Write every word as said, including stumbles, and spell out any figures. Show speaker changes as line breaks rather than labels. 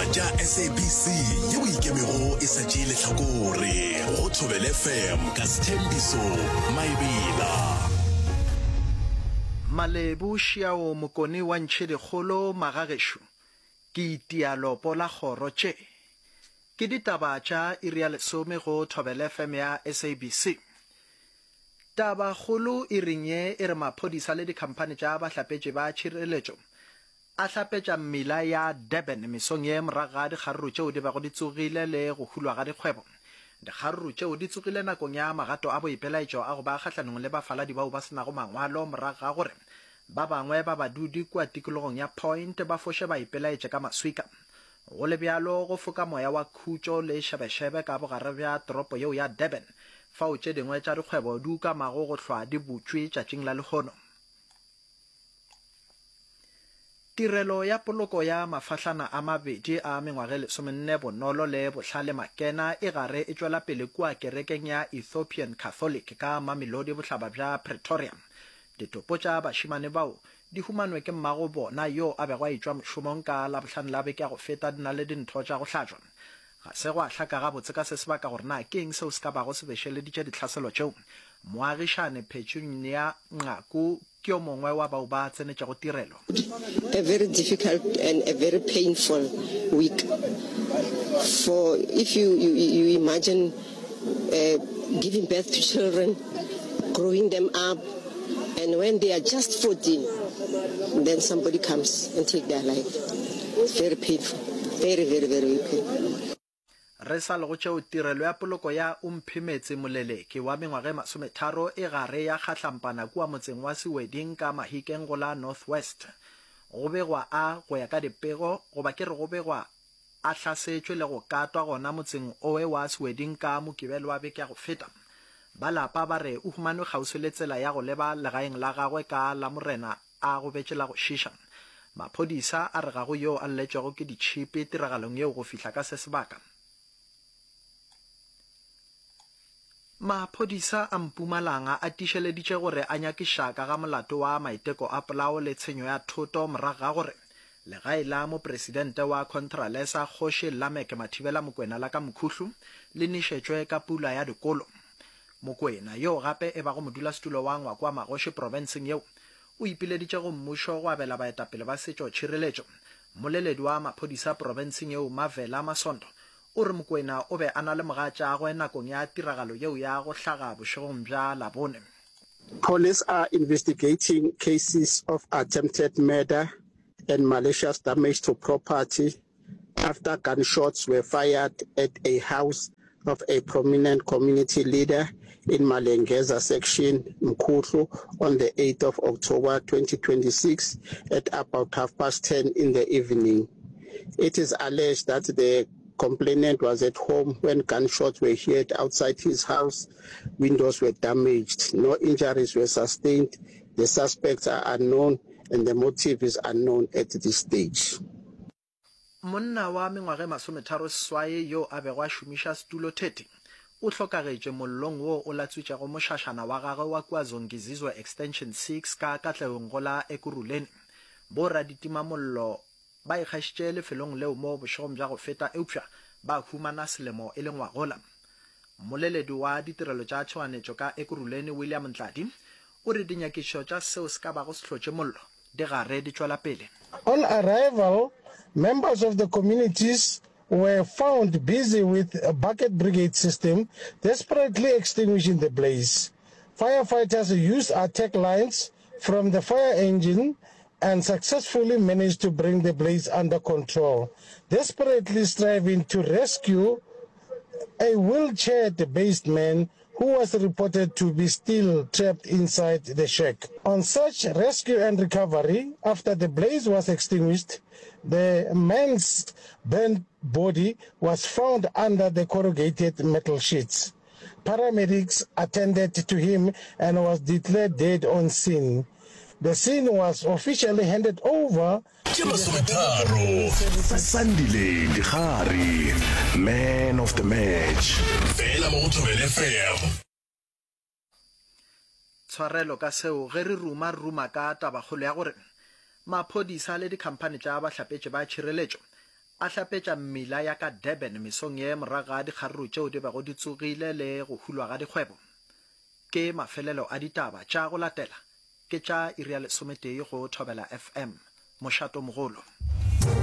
tša S A B C yeo ikemego e sa tšeele hlakore go Thobela F M ka Sthembiso Maebela.
Malebu Shiao Mokone wa Ntšhedikgolo Magagesho ke itialopo la kgoro tše ke ditaba tša iri ya lesome go Thobela F M ya S A B C. Taba kgolo e ringe e re maphodisa le dikhampani tša bahlapetše ba tšhireletšo a hlapetša mmila ya Durban mesong ye moraga dikgaruru tšeo di bego di tsogile le go hulwa ga dikgwebo. Dikgaruru tšeo di tsogile nakong ya magato a boipelaetšo a go ba kgahlanong le bafaladi bao ba senago mangwalo moraga gore ba bangwe ba badudi kua tikologong ya Point ba foše ba ipelaetše ka maswika. Go le bjalo go foka moya wa khutšo le šebešebe ka bogare bja toropo yeo ya Durban fao tše dingwe tša dikgwebo di ukamago go hlwa di butšwe tšatšing la lehono. Tirelo ya poloko ya mafahlana a mabedi a mengwage lesomenne bonolo le bohlale makena e gare e tšwela pele kua kerekeng ya Ethiopian Catholic ka Mamelodi bohlaba bja Pretoria. Ditopo tša bašimane bao di humanwe ke mmago bona yo a bego a itšwa mošomong ka labohlano la beke ya go feta di na le dintho tša go hlajwa. Ga se go a hlaka gabotse ka se sebaka gore na ke eng seo se ka bago se bešeleditše ditlhaselo tšeo. Moagišane Petunia Nqaku ke yo mongwe wa bao ba tsenetšego tirelo.
A very difficult and a very painful week. For if you, you, you imagine uh, giving birth to children, growing them up, and when they are just fourteen, then somebody comes and take their life. It's very painful. Very, very, very painful.
Re sa le go tšeo tirelo ya poloko ya Umphimetse Moleleke wa mengwage masometharo e gare ya kgatlampana kua motseng wa Seweding ka Mahikeng go la North West. Go begwa a go ya ka dipego goba ke re go begwa a hlasetšwe le go katwa gona motseng owe wa Seweding ka Mokibelo wa beke ya go feta. Ba lapa ba re o humanwe kgauswi le tsela ya go leba legaeng la gagwe ka la morena a go betše la go šiša. Maphodisa a re gago yo a lletšego ke ditšhipi tiragalong yeo go fihla ka se sebaka. Maphodisa a Mpumalanga a tišeleditše gore a nyakiša ka ga molato wa maiteko a polao le tshenyo ya thoto moraga gore legae la mopresidente wa Contralesa Kgoši Lamek Mathibela Mokoena la ka Mokhuhlu le nišetšwe ka pula ya dikolo. Mokoena yo gape e bago modulasetulo wa Ngwakwa Magoši provinceng yeo o ipileditše go mmušo go abela baetapele ba setšo tšhireletšo. Moleledi wa maphodisa provinceng yeo Mavela Masondo o re Mokoena o be a na le mogatša gwe nakong ya tiragalo yeo ya go hlaga bošegong bja Labone.
Police are investigating cases of attempted murder and malicious damage to property after gunshots were fired at a house of a prominent community leader in Malengeza section, Mkhuhlu, on the eighth of October twenty twenty-six at about half past ten in the evening. It is alleged that the complainant was at home when gunshots were heard outside his house. Windows were damaged. No injuries were sustained. The suspects are unknown and the motive is unknown at this stage.
Monna wa mengwage masometharo seswae yo a bego a šomiša setulo thete o hlokagetše mollong wo o latswitšego mošašana wa gagwe wa kua Zongizizwe Extension six ka katlegong go la Ekurhuleni. Bo raditimamollo ba ikgašitše lefelong leo mo bošegong bja go feta eupša ba humana selemo e le ngwagola. Moleledi wa ditirelo tša tšhoganetšo ka Ekurhuleni William Ntladi o re dinyakišo tša seo se ka bago se hlotše mollo di gare di tšwela pele.
On arrival, members of the communities were found busy with a bucket brigade system, desperately extinguishing the blaze. Firefighters used attack lines from the fire engine and successfully managed to bring the blaze under control, desperately striving to rescue a wheelchair-based man who was reported to be still trapped inside the shack. On such rescue and recovery, after the blaze was extinguished, the man's burnt body was found under the corrugated metal sheets. Paramedics attended to him and was declared dead on scene. The scene was officially handed over to
the Sandile Dikgari, man of the match. Fela mo Thobela F M.
Tshwarelo ka seo ge re ruma ruma ka tabakgolo ya gore maphodisa le dikhampani tša bahlapetše ba tšhireletšo a hlapetša mmila ya ka Durban mesong ye moraga dikgaruru tšeo di bego di tsogile le go hulwa ga dikgwebo. Ke mafelelo a ditaba tša go latela ke tša iri ya lesometee go Thobela F M mošato mogolo.